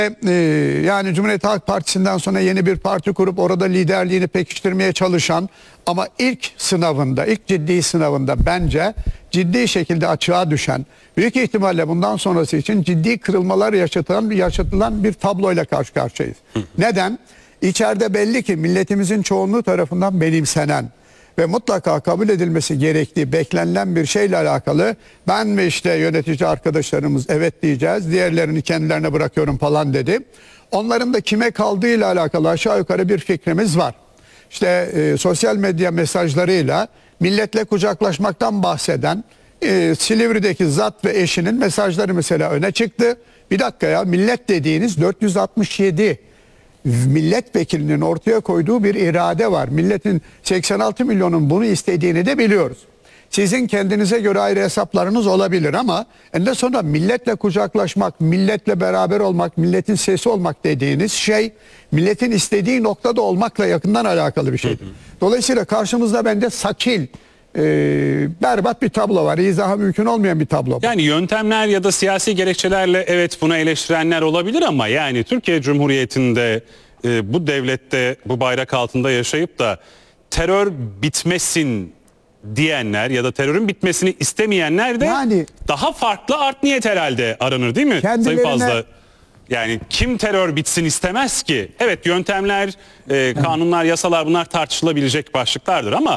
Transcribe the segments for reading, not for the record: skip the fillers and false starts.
Yani Cumhuriyet Halk Partisi'nden sonra yeni bir parti kurup orada liderliğini pekiştirmeye çalışan ama ilk ciddi sınavında bence ciddi şekilde açığa düşen, büyük ihtimalle bundan sonrası için ciddi kırılmalar yaşatılan bir tabloyla karşı karşıyayız. Neden? İçeride belli ki milletimizin çoğunluğu tarafından benimsenen ve mutlaka kabul edilmesi gerektiği beklenilen bir şeyle alakalı ben ve işte yönetici arkadaşlarımız evet diyeceğiz, diğerlerini kendilerine bırakıyorum falan dedi. Onların da kime kaldığıyla alakalı aşağı yukarı bir fikrimiz var. İşte sosyal medya mesajlarıyla milletle kucaklaşmaktan bahseden Silivri'deki zat ve eşinin mesajları mesela öne çıktı. Bir dakika ya, millet dediğiniz 467 milletvekilinin ortaya koyduğu bir irade var. Milletin 86 milyonun bunu istediğini de biliyoruz. Sizin kendinize göre ayrı hesaplarınız olabilir ama en sonunda milletle kucaklaşmak, milletle beraber olmak, milletin sesi olmak dediğiniz şey milletin istediği noktada olmakla yakından alakalı bir şeydir. Dolayısıyla karşımızda bence sakil, berbat bir tablo var. İzahı mümkün olmayan bir tablo. Yani yöntemler ya da siyasi gerekçelerle evet buna eleştirenler olabilir ama yani Türkiye Cumhuriyeti'nde bu devlette bu bayrak altında yaşayıp da terör bitmesin diyenler ya da terörün bitmesini istemeyenler de yani, daha farklı art niyet herhalde aranır değil mi? Sayın Fazla. Yani kim terör bitsin istemez ki? Evet, yöntemler, kanunlar, yasalar bunlar tartışılabilecek başlıklardır ama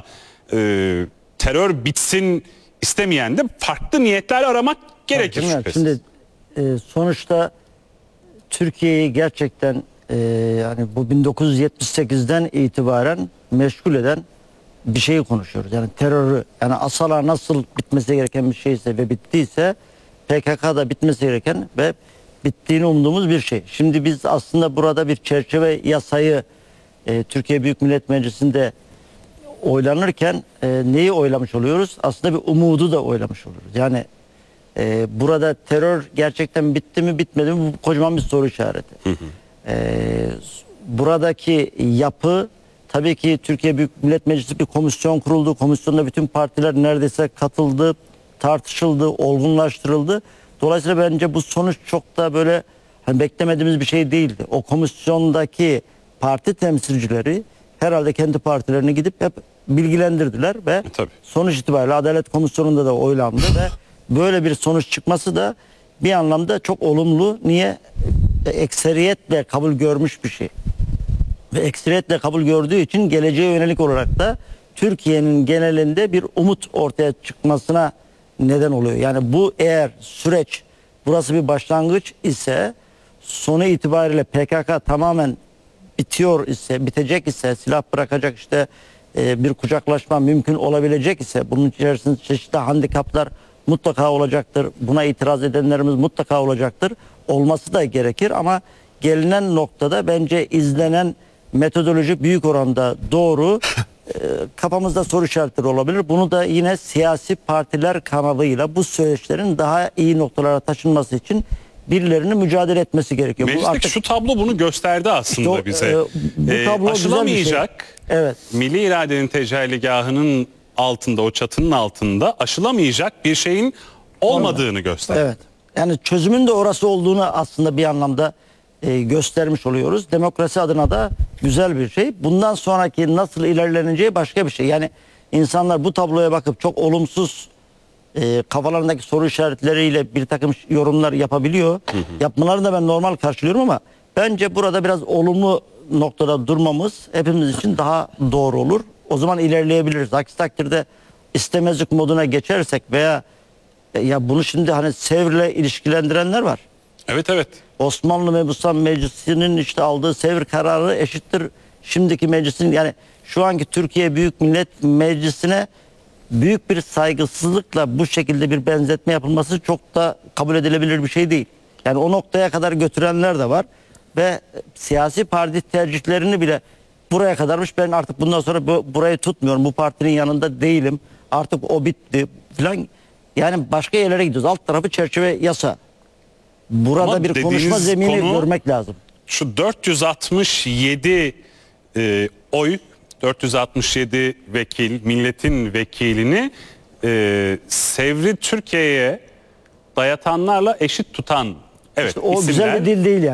terör bitsin istemeyen de farklı niyetler aramak gerekir şüphesiz. Şimdi sonuçta Türkiye'yi gerçekten yani bu 1978'den itibaren meşgul eden bir şeyi konuşuyoruz. Yani terörü, yani Asala nasıl bitmesi gereken bir şeyse ve bittiyse PKK'da bitmesi gereken ve bittiğini umduğumuz bir şey. Şimdi biz aslında burada bir çerçeve yasayı Türkiye Büyük Millet Meclisi'nde oylanırken neyi oylamış oluyoruz? Aslında bir umudu da oylamış oluyoruz. Yani burada terör gerçekten bitti mi bitmedi mi bu kocaman bir soru işareti. Buradaki yapı tabii ki Türkiye Büyük Millet Meclisi bir komisyon kuruldu. Komisyonda bütün partiler neredeyse katıldı, tartışıldı, olgunlaştırıldı. Dolayısıyla bence bu sonuç çok da böyle hani beklemediğimiz bir şey değildi. O komisyondaki parti temsilcileri herhalde kendi partilerine gidip hep bilgilendirdiler ve sonuç itibariyle Adalet Komisyonu'nda da oylandı ve böyle bir sonuç çıkması da bir anlamda çok olumlu. Niye? Ekseriyetle kabul görmüş bir şey. Ve ekseriyetle kabul gördüğü için geleceğe yönelik olarak da Türkiye'nin genelinde bir umut ortaya çıkmasına neden oluyor. Yani bu eğer süreç burası bir başlangıç ise sonu itibariyle PKK tamamen bitiyor ise, bitecek ise, silah bırakacak işte bir kucaklaşma mümkün olabilecek ise bunun içerisinde çeşitli handikaplar mutlaka olacaktır. Buna itiraz edenlerimiz mutlaka olacaktır. Olması da gerekir ama gelinen noktada bence izlenen metodoloji büyük oranda doğru. Kafamızda soru işaretleri olabilir. Bunu da yine siyasi partiler kanalıyla bu süreçlerin daha iyi noktalara taşınması için birilerinin mücadele etmesi gerekiyor. Meclisteki artık şu tablo bunu gösterdi aslında işte bize. Bu tablo aşılamayacak şey. Evet. milli iradenin tecelligahının altında, o çatının altında aşılamayacak bir şeyin olmadığını gösterdi. Evet. Yani çözümün de orası olduğunu aslında bir anlamda göstermiş oluyoruz. Demokrasi adına da güzel bir şey. Bundan sonraki nasıl ilerleneceği başka bir şey. Yani insanlar bu tabloya bakıp çok olumsuz kafalarındaki soru işaretleriyle bir takım yorumlar yapabiliyor. Yapmalarını da ben normal karşılıyorum ama bence burada biraz olumlu noktada durmamız hepimiz için daha doğru olur. O zaman ilerleyebiliriz. Aksi takdirde istemezlik moduna geçersek veya ya bunu şimdi hani Sevr'le ilişkilendirenler var. Evet, evet. Osmanlı Mebusan Meclisi'nin işte aldığı Sevr kararı eşittir şimdiki meclisin, yani şu anki Türkiye Büyük Millet Meclisi'ne büyük bir saygısızlıkla bu şekilde bir benzetme yapılması çok da kabul edilebilir bir şey değil. Yani o noktaya kadar götürenler de var ve siyasi parti tercihlerini bile buraya kadarmış, ben artık bundan sonra burayı tutmuyorum, bu partinin yanında değilim, artık o bitti falan. Yani başka yerlere gidiyoruz. Alt tarafı çerçeve yasa. Burada ama bir konuşma zemini görmek lazım. Şu 467 oy, 467 vekil, milletin vekilini Sevr'i Türkiye'ye dayatanlarla eşit tutan işte o isimler, güzel bir dil değil yani.